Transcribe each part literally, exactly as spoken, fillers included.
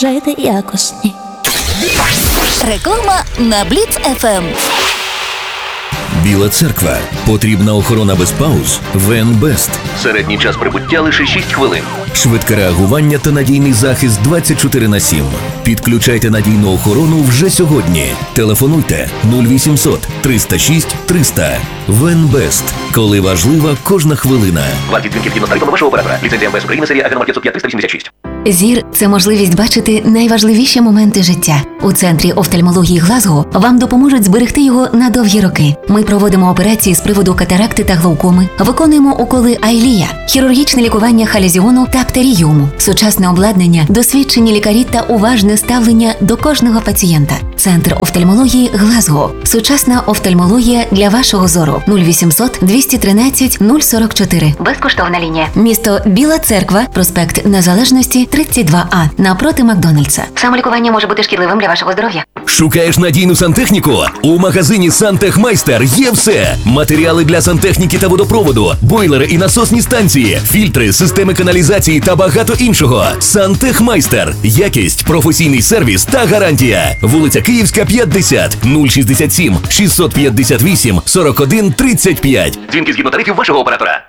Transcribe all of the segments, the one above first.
Жити якосні. Реклама на Бліц еф ем. Біла церква. Потрібна охорона без пауз. ВНБест. Середній час прибуття лише шість хвилин. Швидке реагування та надійний захист двадцять чотири на сім. Підключайте надійну охорону вже сьогодні. Телефонуйте нуль вісімсот триста шість триста. ВНБест. Коли важлива кожна хвилина. Вартість дзвінків згідно з тарифами вашого оператора. Ліцензія МВС України, серія Агеномар п'ятсот п'ять триста вісімдесят шість. Зір – це можливість бачити найважливіші моменти життя. У Центрі офтальмології Глазго вам допоможуть зберегти його на довгі роки. Ми проводимо операції з приводу катаракти та глаукоми, виконуємо уколи Айлія, хірургічне лікування халезіону та птеріуму, сучасне обладнання, досвідчені лікарі та уважне ставлення до кожного пацієнта. Центр офтальмології Глазго. Сучасна офтальмологія для вашого зору. нуль вісімсот двісті тринадцять нуль сорок чотири. Безкоштовна лінія. Місто Біла Церква, проспект Незалежності, тридцять два А, напроти Макдональдса. Самолікування може бути шкідливим для вашого здоров'я. Шукаєш надійну сантехніку? У магазині «Сантехмайстер» є все. Матеріали для сантехніки та водопроводу, бойлери і насосні станції, фільтри, системи каналізації та багато іншого. «Сантехмайстер». Якість, професійний сервіс та гарантія. Вулиця Київська, п'ятдесят, нуль шістдесят сім шістсот п'ятдесят вісім сорок один тридцять п'ять. Дзвінки згідно тарифів вашого оператора.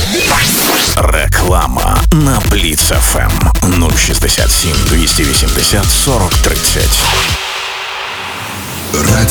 Реклама на Бліц еф ем нуль шістдесят сім двісті вісімдесят сорок тридцять.